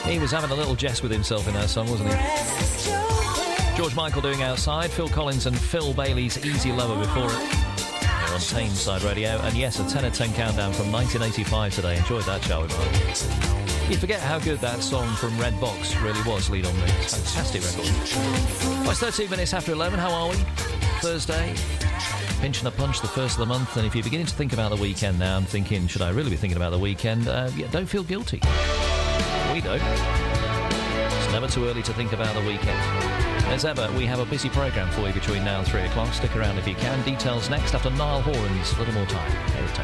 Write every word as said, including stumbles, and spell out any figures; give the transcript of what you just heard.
He was having a little jest with himself in that song, wasn't he? George Michael doing Outside, Phil Collins and Phil Bailey's Easy Lover before it. Here on Tameside Radio. And yes, a ten at ten countdown from nineteen eighty-five today. Enjoyed that, shall we, Mark? You forget how good that song from Red Box really was, Lead On Me. Fantastic record. Well, it's thirteen minutes after eleven. How are we? Thursday. Pinch and a punch, the first of the month. And if you're beginning to think about the weekend now and thinking, should I really be thinking about the weekend? Uh, yeah, don't feel guilty. We don't. It's never too early to think about the weekend. As ever, we have a busy programme for you between now and three o'clock. Stick around if you can. Details next after Niall Horan's A Little More Time.